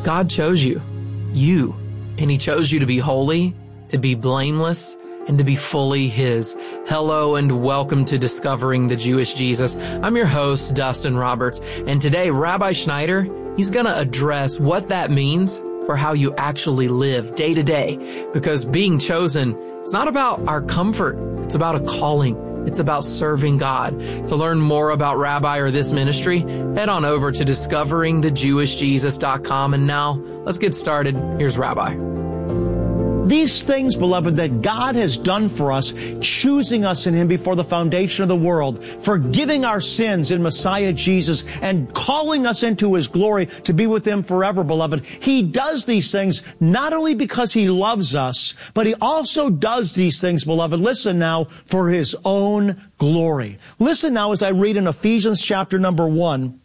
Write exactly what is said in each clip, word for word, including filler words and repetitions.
God chose you, you, and He chose you to be holy, to be blameless, and to be fully His. Hello and welcome to Discovering the Jewish Jesus. I'm your host, Dustin Roberts, and today Rabbi Schneider, he's going to address what that means for how you actually live day to day, because being chosen, it's not about our comfort, it's about a calling. It's about serving God. To learn more about Rabbi or this ministry, head on over to discovering the jewish jesus dot com. And now, let's get started. Here's Rabbi. These things, beloved, that God has done for us, choosing us in Him before the foundation of the world, forgiving our sins in Messiah Jesus, and calling us into His glory to be with Him forever, beloved. He does these things not only because He loves us, but He also does these things, beloved, listen now, for His own glory. Listen now as I read in Ephesians chapter number one.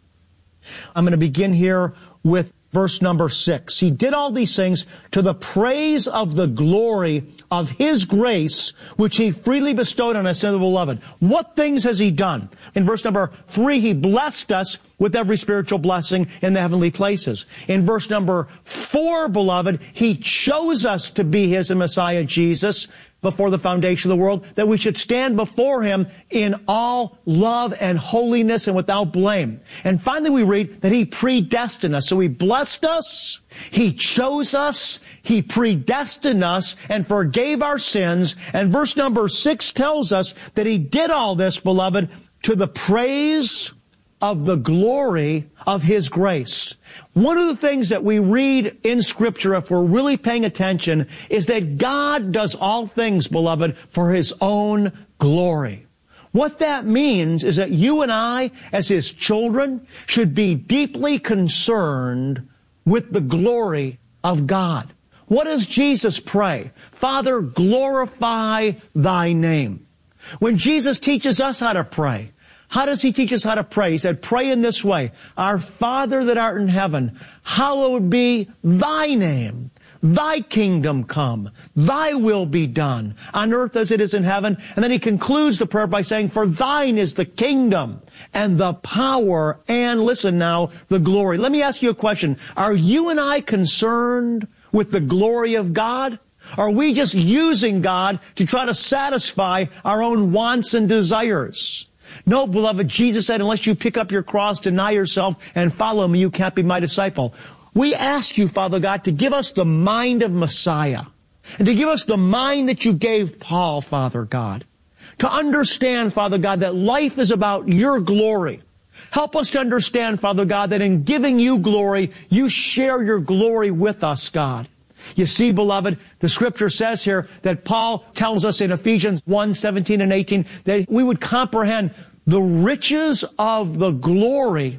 I'm going to begin here with verse number six. He did all these things to the praise of the glory of His grace, which He freely bestowed on us in the beloved. What things has He done? In verse number three, He blessed us with every spiritual blessing in the heavenly places. In verse number four, beloved, He chose us to be His in Messiah Jesus before the foundation of the world, that we should stand before Him in all love and holiness and without blame. And finally we read that He predestined us. So He blessed us, He chose us, He predestined us, and forgave our sins. And verse number six tells us that He did all this, beloved, to the praise of the glory of His grace. One of the things that we read in Scripture, if we're really paying attention, is that God does all things, beloved, for His own glory. What that means is that you and I, as His children, should be deeply concerned with the glory of God. What does Jesus pray? Father, glorify Thy name. When Jesus teaches us how to pray, how does He teach us how to pray? He said, pray in this way. Our Father that art in heaven, hallowed be Thy name. Thy kingdom come. Thy will be done on earth as it is in heaven. And then He concludes the prayer by saying, for Thine is the kingdom and the power and, listen now, the glory. Let me ask you a question. Are you and I concerned with the glory of God? Are we just using God to try to satisfy our own wants and desires? No, beloved, Jesus said, unless you pick up your cross, deny yourself, and follow Me, you can't be my disciple. We ask You, Father God, to give us the mind of Messiah, and to give us the mind that You gave Paul, Father God, to understand, Father God, that life is about Your glory. Help us to understand, Father God, that in giving You glory, You share Your glory with us, God. You see, beloved, the Scripture says here that Paul tells us in Ephesians one, seventeen and eighteen that we would comprehend the riches of the glory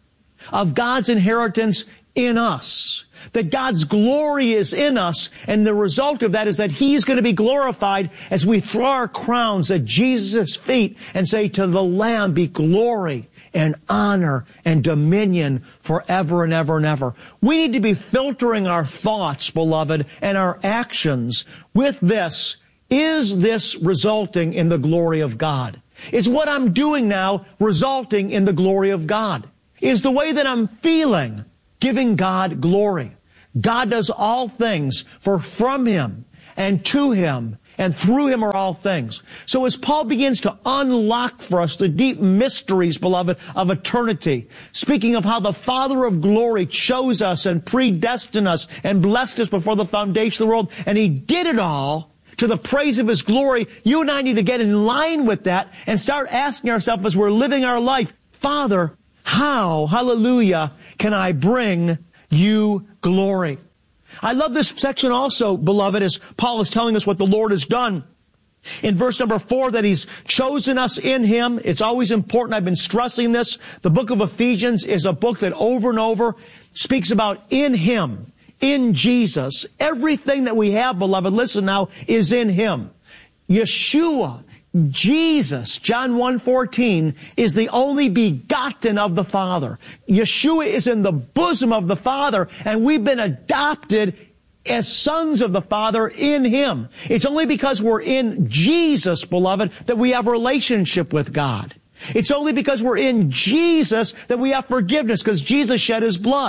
of God's inheritance in us. That God's glory is in us, and the result of that is that He's going to be glorified as we throw our crowns at Jesus' feet and say, to the Lamb be glory and honor and dominion forever and ever and ever. We need to be filtering our thoughts, beloved, and our actions with this. Is this resulting in the glory of God? Is what I'm doing now resulting in the glory of God? Is the way that I'm feeling giving God glory? God does all things, for from Him and to Him and through Him are all things. So as Paul begins to unlock for us the deep mysteries, beloved, of eternity, speaking of how the Father of glory chose us and predestined us and blessed us before the foundation of the world, and He did it all to the praise of His glory, you and I need to get in line with that and start asking ourselves as we're living our life, Father, how, hallelujah, can I bring You glory? I love this section also, beloved, as Paul is telling us what the Lord has done. In verse number four, that He's chosen us in Him. It's always important. I've been stressing this. The book of Ephesians is a book that over and over speaks about in Him, in Jesus. Everything that we have, beloved, listen now, is in Him. Yeshua, Jesus, John one fourteen, is the only begotten of the Father. Yeshua is in the bosom of the Father, and we've been adopted as sons of the Father in Him. It's only because we're in Jesus, beloved, that we have a relationship with God. It's only because we're in Jesus that we have forgiveness, because Jesus shed His blood.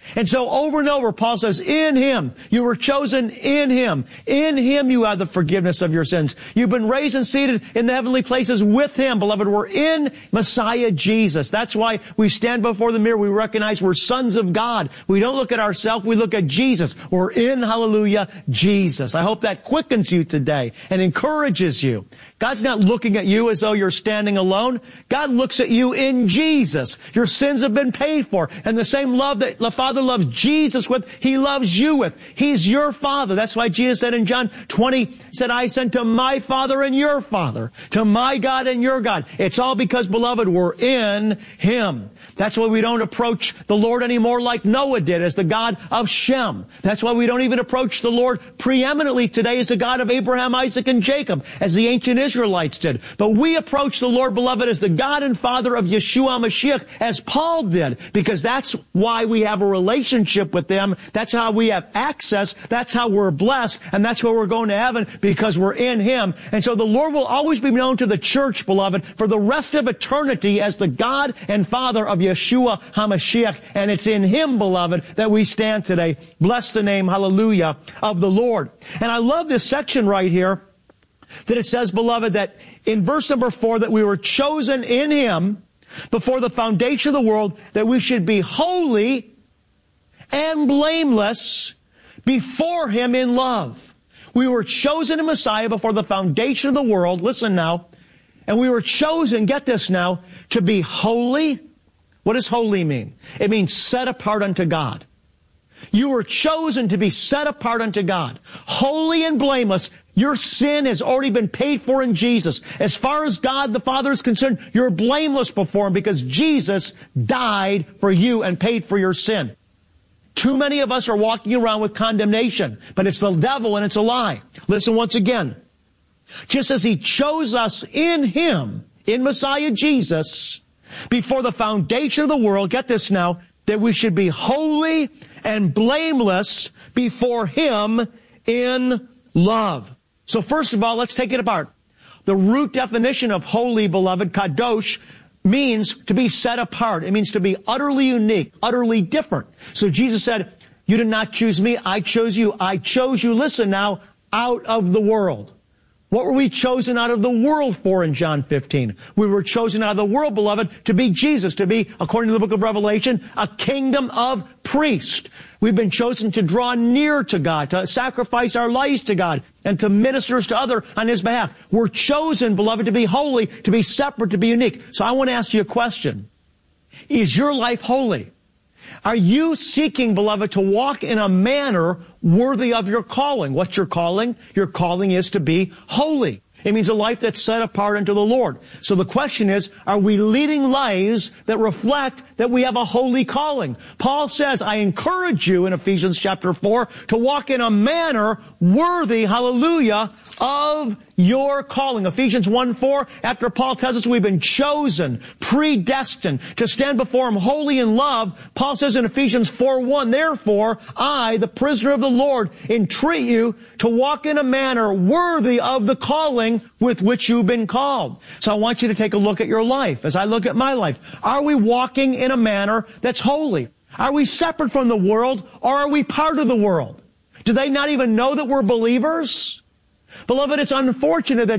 And so over and over, Paul says, in Him, you were chosen in Him. In Him you have the forgiveness of your sins. You've been raised and seated in the heavenly places with Him. Beloved, we're in Messiah Jesus. That's why we stand before the mirror. We recognize we're sons of God. We don't look at ourselves. We look at Jesus. We're in, hallelujah, Jesus. I hope that quickens you today and encourages you. God's not looking at you as though you're standing alone. God looks at you in Jesus. Your sins have been paid for. And the same love that the Father loves Jesus with, He loves you with. He's your Father. That's why Jesus said in John twenty, He said, I sent to my Father and your Father, to my God and your God. It's all because, beloved, we're in Him. That's why we don't approach the Lord anymore like Noah did as the God of Shem. That's why we don't even approach the Lord preeminently today as the God of Abraham, Isaac, and Jacob, as the ancient Israelites did. But we approach the Lord, beloved, as the God and Father of Yeshua Mashiach, as Paul did, because that's why we have a relationship with them. That's how we have access. That's how we're blessed. And that's where we're going to heaven, because we're in Him. And so the Lord will always be known to the church, beloved, for the rest of eternity as the God and Father of Yeshua HaMashiach. And it's in Him, beloved, that we stand today. Bless the name, hallelujah, of the Lord. And I love this section right here, that it says, beloved, that in verse number four, that we were chosen in Him before the foundation of the world, that we should be holy and blameless before Him in love. We were chosen in Messiah before the foundation of the world. Listen now. And we were chosen, get this now, to be holy. What does holy mean? It means set apart unto God. You were chosen to be set apart unto God. Holy and blameless. Your sin has already been paid for in Jesus. As far as God the Father is concerned, you're blameless before Him because Jesus died for you and paid for your sin. Too many of us are walking around with condemnation, but it's the devil and it's a lie. Listen once again. Just as He chose us in Him, in Messiah Jesus, before the foundation of the world, get this now, that we should be holy and blameless before Him in love. So first of all, let's take it apart. The root definition of holy, beloved, kadosh, means to be set apart. It means to be utterly unique, utterly different. So Jesus said, you did not choose me, I chose you. I chose you, listen now, out of the world. What were we chosen out of the world for in John fifteen? We were chosen out of the world, beloved, to be Jesus, to be, according to the book of Revelation, a kingdom of priests. We've been chosen to draw near to God, to sacrifice our lives to God, and to minister to others on His behalf. We're chosen, beloved, to be holy, to be separate, to be unique. So I want to ask you a question. Is your life holy? Are you seeking, beloved, to walk in a manner worthy of your calling? What's your calling? Your calling is to be holy. It means a life that's set apart unto the Lord. So the question is, are we leading lives that reflect that we have a holy calling? Paul says, I encourage you in Ephesians chapter four to walk in a manner worthy, hallelujah, of your calling. Ephesians one four, after Paul tells us we've been chosen, predestined to stand before Him holy in love, Paul says in Ephesians four one, therefore, I, the prisoner of the Lord, entreat you to walk in a manner worthy of the calling with which you've been called. So I want you to take a look at your life. As I look at my life, are we walking in a manner that's holy? Are we separate from the world, or are we part of the world? Do they not even know that we're believers? Beloved, it's unfortunate that